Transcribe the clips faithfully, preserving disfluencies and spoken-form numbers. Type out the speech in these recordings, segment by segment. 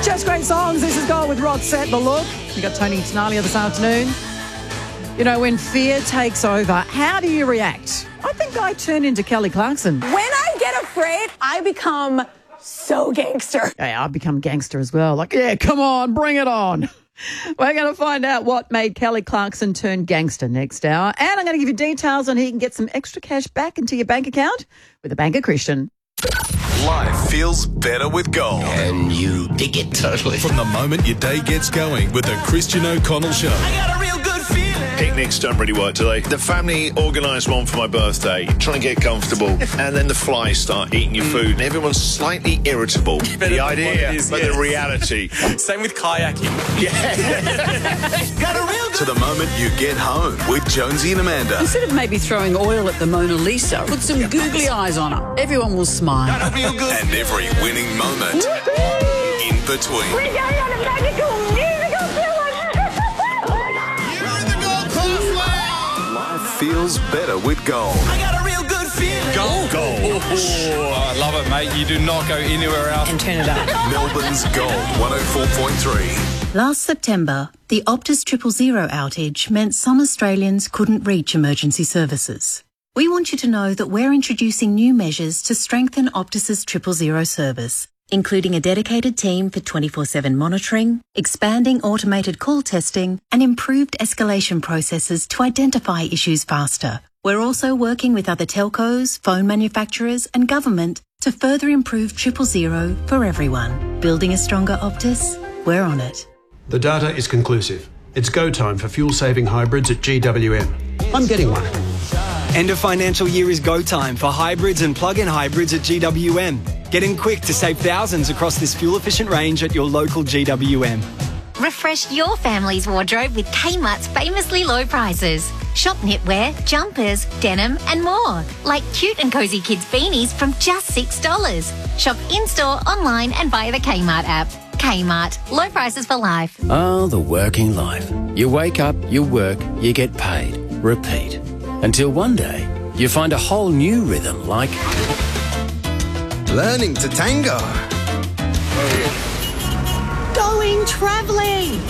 Just great songs. This is Gold with Rod Set, The Look. We got Tony Tenalia this afternoon. You know, when fear takes over, how do you react? I think I turn into Kelly Clarkson. When I get afraid, I become so gangster. Yeah, I've become gangster as well. Like, yeah, come on, bring it on. We're going to find out what made Kelly Clarkson turn gangster next hour. And I'm going to give you details on how you can get some extra cash back into your bank account with a Banker Christian. Life feels better with gold. And you dig it totally. From the moment your day gets going with the Christian O'Connell Show. I got a real good feeling. Picnics don't really work, do they? The family organised one for my birthday, trying to get comfortable, and then the flies start eating your food, and everyone's slightly irritable. The idea, is, but yes. The reality. Same with kayaking. Yeah. Got a real good To the moment you get home with Jonesy and Amanda. Instead of maybe throwing oil at the Mona Lisa, put some googly eyes on her. Everyone will smile. Got a real good And every winning moment in between. We're going on a magical musical Life feels better with gold. I got a real good feeling. Gold, gold. Oh, I love it, mate. You do not go anywhere else. And turn it up. Melbourne's Gold one oh four point three. Last September, the Optus Triple Zero outage meant some Australians couldn't reach emergency services. We want you to know that we're introducing new measures to strengthen Optus's Triple Zero service, including a dedicated team for twenty-four seven monitoring, expanding automated call testing, and improved escalation processes to identify issues faster. We're also working with other telcos, phone manufacturers, and government to further improve Triple Zero for everyone. Building a stronger Optus? We're on it. The data is conclusive. It's go time for fuel-saving hybrids at G W M. I'm getting one. End of financial year is go time for hybrids and plug-in hybrids at G W M. Get in quick to save thousands across this fuel-efficient range at your local G W M. Refresh your family's wardrobe with Kmart's famously low prices. Shop knitwear, jumpers, denim and more. Like cute and cosy kids beanies from just six dollars. Shop in-store, online and via the Kmart app. Kmart. Low prices for life. Oh, the working life. You wake up, you work, you get paid. Repeat. Until one day, you find a whole new rhythm like... learning to tango. Going travelling.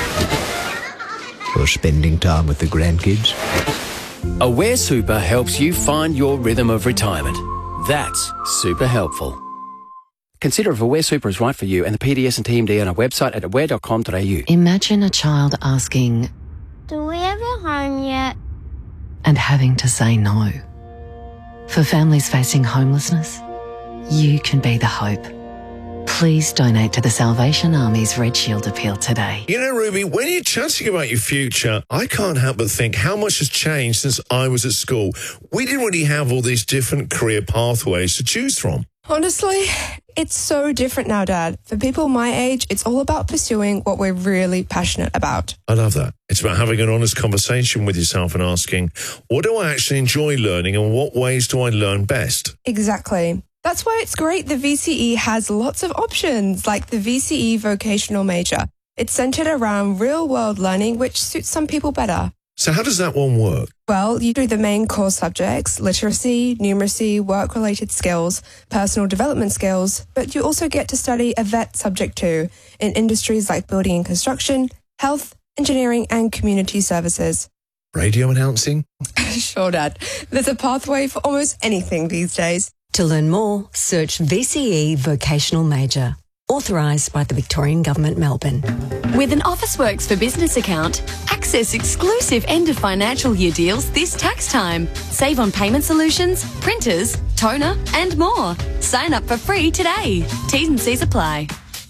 Or spending time with the grandkids. Aware Super helps you find your rhythm of retirement. That's super helpful. Consider if Aware Super is right for you and the P D S and T M D on our website at aware dot com dot a u. Imagine a child asking, "Do we have a home yet?" and having to say no. For families facing homelessness, you can be the hope. Please donate to the Salvation Army's Red Shield appeal today. You know, Ruby, when you're chatting about your future, I can't help but think how much has changed since I was at school. We didn't really have all these different career pathways to choose from. Honestly, it's so different now, Dad. For people my age, it's all about pursuing what we're really passionate about. I love that. It's about having an honest conversation with yourself and asking, what do I actually enjoy learning and what ways do I learn best? Exactly. That's why it's great the V C E has lots of options, like the V C E vocational major. It's centered around real-world learning, which suits some people better. So how does that one work? Well, you do the main core subjects, literacy, numeracy, work-related skills, personal development skills, but you also get to study a vet subject too, in industries like building and construction, health, engineering, and community services. Radio announcing? Sure, Dad. There's a pathway for almost anything these days. To learn more, search V C E Vocational Major. Authorised by the Victorian Government, Melbourne. With an Officeworks for Business account, access exclusive end of financial year deals this tax time. Save on payment solutions, printers, toner and more. Sign up for free today. T's and C's apply.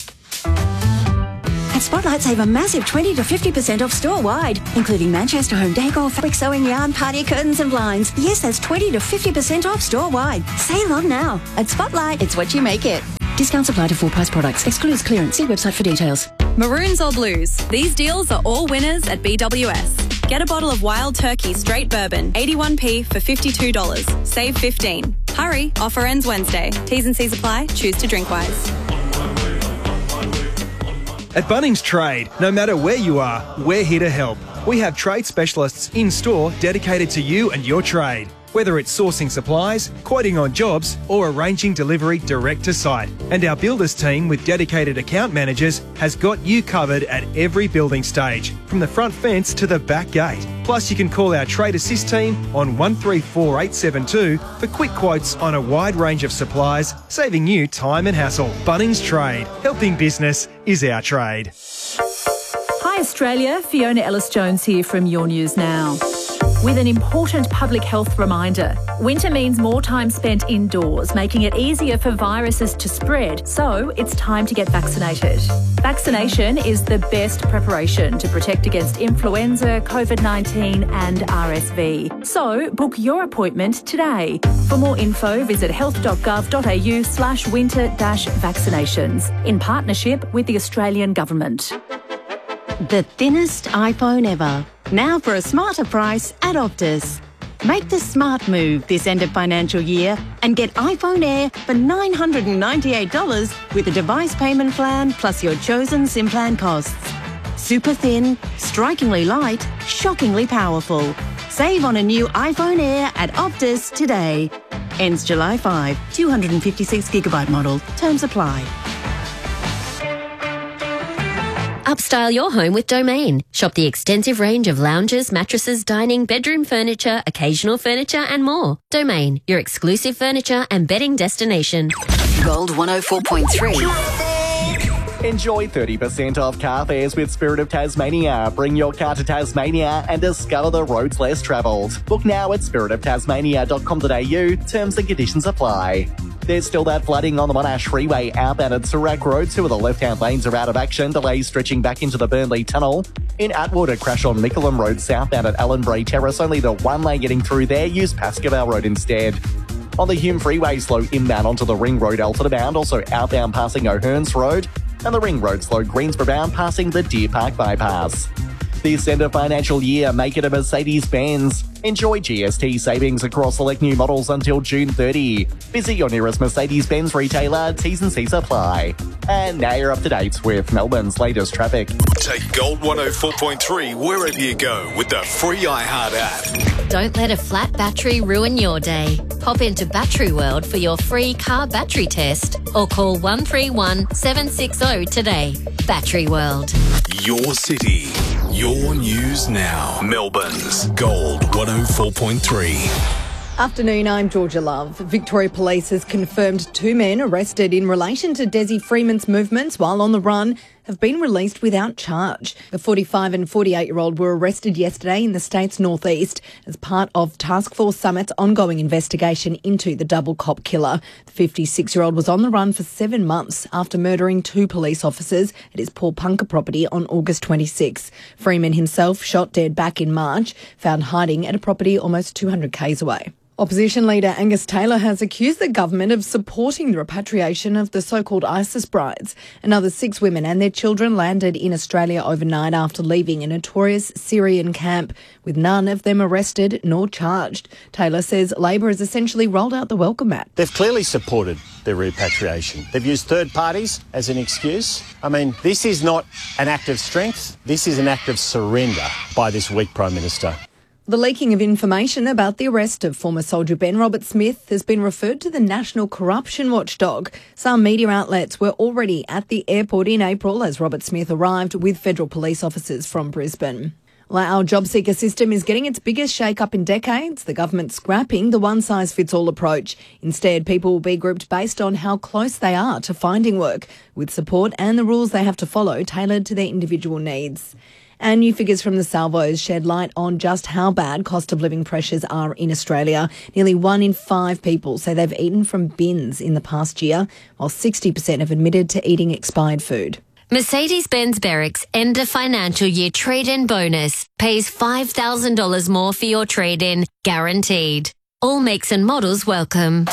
At Spotlight, save a massive twenty to fifty percent off store-wide, including Manchester home decor, fabric sewing yarn, party curtains and blinds. Yes, that's twenty to fifty percent off store-wide. Save on now. At Spotlight, it's what you make it. Discounts apply to full-price products. Excludes clearance. See website for details. Maroons or blues? These deals are all winners at B W S. Get a bottle of Wild Turkey Straight Bourbon, eighty-one p for fifty-two dollars. Save fifteen dollars. Hurry, offer ends Wednesday. T's and C's apply. Choose to drink wise. At Bunnings Trade, no matter where you are, we're here to help. We have trade specialists in store dedicated to you and your trade. whether it's sourcing supplies, quoting on jobs, or arranging delivery direct to site. And our builders team with dedicated account managers has got you covered at every building stage, from the front fence to the back gate. Plus, you can call our Trade Assist team on one three four eight seven two for quick quotes on a wide range of supplies, saving you time and hassle. Bunnings Trade. Helping business is our trade. Hi Australia, Fiona Ellis-Jones here from Your News Now. With an important public health reminder. Winter means more time spent indoors, making it easier for viruses to spread, so it's time to get vaccinated. Vaccination is the best preparation to protect against influenza, COVID nineteen and R S V. So book your appointment today. For more info, visit health.gov.au slash winter dash vaccinations in partnership with the Australian Government. The thinnest iPhone ever. Now for a smarter price at Optus. Make the smart move this end of financial year and get iPhone Air for nine hundred ninety-eight dollars with a device payment plan plus your chosen SIM plan costs. Super thin, strikingly light, shockingly powerful. Save on a new iPhone Air at Optus today. Ends July fifth. two hundred fifty-six gigabyte model. Terms apply. Upstyle your home with Domain. Shop the extensive range of lounges, mattresses, dining, bedroom furniture, occasional furniture and more. Domain, your exclusive furniture and bedding destination. Gold one oh four point three. Enjoy thirty percent off car fares with Spirit of Tasmania. Bring your car to Tasmania and discover the roads less travelled. Book now at spirit of tasmania dot com dot a u. Terms and conditions apply. There's still that flooding on the Monash Freeway outbound at Surak Road. Two of the left-hand lanes are out of action. Delays stretching back into the Burnley Tunnel. In Atwood, a crash on Mickleham Road southbound at Allenbury Terrace. Only the one lane getting through there. Use Pascoe Road instead. On the Hume Freeway, slow inbound onto the Ring Road Alford bound. Also outbound passing O'Hearns Road. And the Ring Road slow Greensborough bound passing the Deer Park bypass. This end of financial year, make it a Mercedes-Benz. Enjoy G S T savings across select new models until June thirtieth. Visit your nearest Mercedes-Benz retailer. T's and C's apply. And now you're up to date with Melbourne's latest traffic. Take Gold one oh four point three wherever you go with the free iHeart app. Don't let a flat battery ruin your day. Pop into Battery World for your free car battery test or call one three one, seven six zero today. Battery World. Your city, your news now. Melbourne's Gold one oh four point three. Afternoon, I'm Georgia Love. Victoria Police has confirmed two men arrested in relation to Desi Freeman's movements while on the run have been released without charge. The forty-five and forty-eight-year-old were arrested yesterday in the state's northeast as part of Task Force Summit's ongoing investigation into the double cop killer. The fifty-six-year-old was on the run for seven months after murdering two police officers at his Paul Punker property on August twenty-sixth. Freeman himself, shot dead back in March, found hiding at a property almost two hundred kays away. Opposition leader Angus Taylor has accused the government of supporting the repatriation of the so-called ISIS brides. Another six women and their children landed in Australia overnight after leaving a notorious Syrian camp, with none of them arrested nor charged. Taylor says Labor has essentially rolled out the welcome mat. They've clearly supported the repatriation. They've used third parties as an excuse. I mean, this is not an act of strength. This is an act of surrender by this weak Prime Minister. The leaking of information about the arrest of former soldier Ben Roberts-Smith has been referred to the National Corruption Watchdog. Some media outlets were already at the airport in April as Roberts-Smith arrived with federal police officers from Brisbane. Well, our job seeker system is getting its biggest shake-up in decades, the government scrapping the one-size-fits-all approach. Instead, people will be grouped based on how close they are to finding work, with support and the rules they have to follow tailored to their individual needs. And new figures from the Salvos shed light on just how bad cost of living pressures are in Australia. Nearly one in five people say they've eaten from bins in the past year, while sixty percent have admitted to eating expired food. Mercedes-Benz Berwick's end of financial year trade-in bonus pays five thousand dollars more for your trade-in, guaranteed. All makes and models welcome.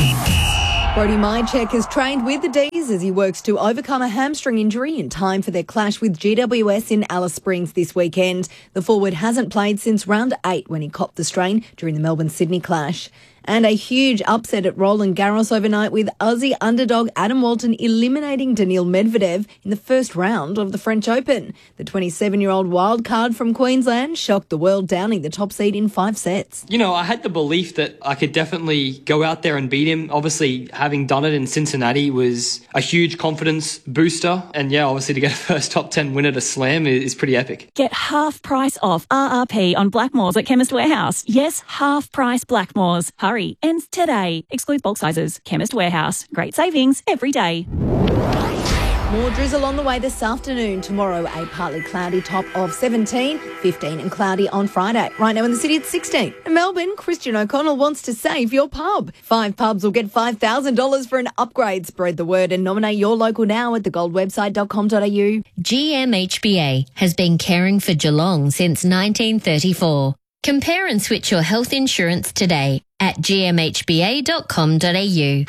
Brody Mychek is trained with the D's as he works to overcome a hamstring injury in time for their clash with G W S in Alice Springs this weekend. The forward hasn't played since round eight when he copped the strain during the Melbourne-Sydney clash. And a huge upset at Roland Garros overnight with Aussie underdog Adam Walton eliminating Daniil Medvedev in the first round of the French Open. The twenty-seven-year-old wildcard from Queensland shocked the world, downing the top seed in five sets. You know, I had the belief that I could definitely go out there and beat him. Obviously, having done it in Cincinnati was a huge confidence booster. And yeah, obviously to get a first top ten winner to slam is, is pretty epic. Get half price off R R P on Blackmores at Chemist Warehouse. Yes, half price Blackmores. Hurry, ends today. Excludes bulk sizes. Chemist Warehouse. Great savings every day. More drizzle on the way this afternoon. Tomorrow, a partly cloudy top of seventeen, fifteen and cloudy on Friday. Right now in the city, it's sixteen. In Melbourne, Christian O'Connell wants to save your pub. Five pubs will get five thousand dollars for an upgrade. Spread the word and nominate your local now at the gold website dot com dot a u. G M H B A has been caring for Geelong since nineteen thirty-four. Compare and switch your health insurance today at g m h b a dot com dot a u.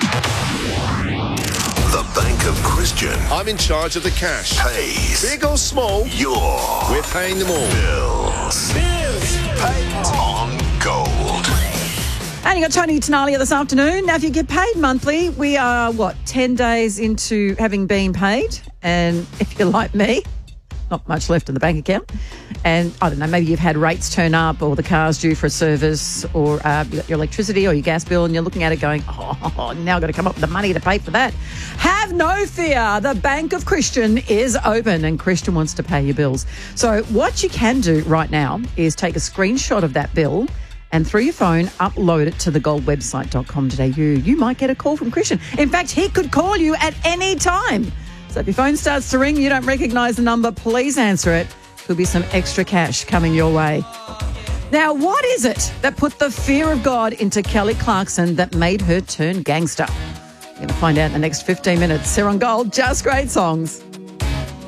The Bank of Christian I'm in charge of the cash. pays Big or small, your we're paying them all. bills. Bills paid. On Gold. And you got Tony Tenalia this afternoon. Now, if you get paid monthly, we are, what, ten days into having been paid. And if you're like me, not much left in the bank account. And I don't know, maybe you've had rates turn up or the car's due for a service or uh, you got your electricity or your gas bill and you're looking at it going, oh, now I've got to come up with the money to pay for that. Have no fear. The Bank of Christian is open and Christian wants to pay your bills. So what you can do right now is take a screenshot of that bill and through your phone, upload it to the gold website dot com dot a u. You might get a call from Christian. In fact, he could call you at any time. So if your phone starts to ring, you don't recognise the number, please answer it. Could be some extra cash coming your way. Now, what is it that put the fear of God into Kelly Clarkson that made her turn gangster? We're going to find out in the next fifteen minutes. Here on Gold, Just Great Songs.